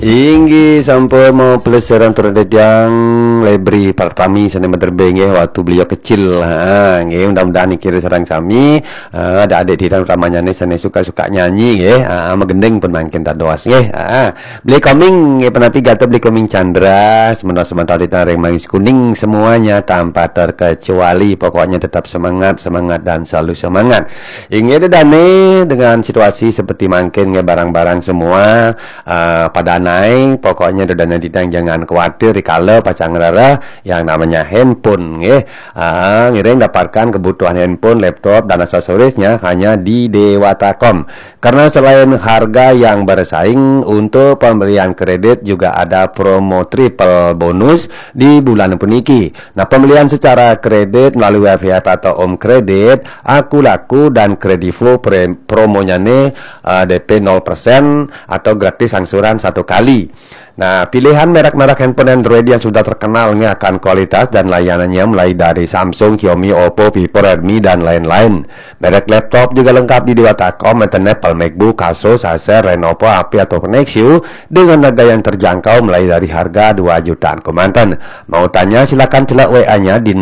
Inggi sampai mau peleseran terhadap yang lebri pertami sana menerbang waktu beliau kecil. Mudah-mudahan kira serang sami ada adik di dalam ramanya nih sana suka-suka nyanyi magendeng pun makin tak doas beli coming penapi gata beli coming Chandra sementara di tareng mangis kuning semuanya tanpa terkecuali, pokoknya tetap semangat dan selalu semangat. Ingin dane dengan situasi seperti makin barang-barang semua pada naik, pokoknya dana didang jangan khawatir kalau pacang rara yang namanya handphone ngiring dapatkan kebutuhan handphone, laptop dan aksesorisnya hanya di Dewatakom. Karena selain harga yang bersaing, untuk pembelian kredit juga ada promo triple bonus di bulan peniki. Nah, pembelian secara kredit melalui WFH atau Om Kredit, Aku Laku dan Kredivo promonya nih DP 0% atau gratis angsuran 1 kali. Nah, pilihan merek-merek handphone Android yang sudah terkenal ini akan kualitas dan layanannya mulai dari Samsung, Xiaomi, Oppo, Vivo, Redmi, dan lain-lain. Merek laptop juga lengkap di Dewatakom, Apple, MacBook, Asus, Acer, Lenovo, HP, atau Nexus dengan harga yang terjangkau mulai dari harga 2 jutaan Kemanten. Mau tanya silakan celak WA-nya di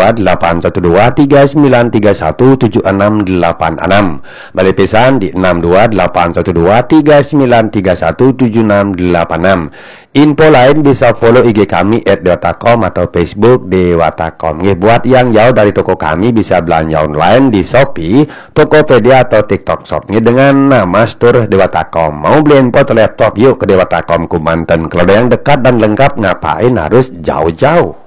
6281239317686. Balik pesan di 6281239317686. Info lain bisa follow IG kami @dewatakom atau Facebook Dewatakom. Buat yang jauh dari toko kami bisa belanja online di Shopee, Tokopedia atau TikTok Shop dengan nama Store Dewatakom. Mau beli handphone atau laptop, yuk ke Dewatakom Kumanten. Kalau ada yang dekat dan lengkap, ngapain harus jauh-jauh?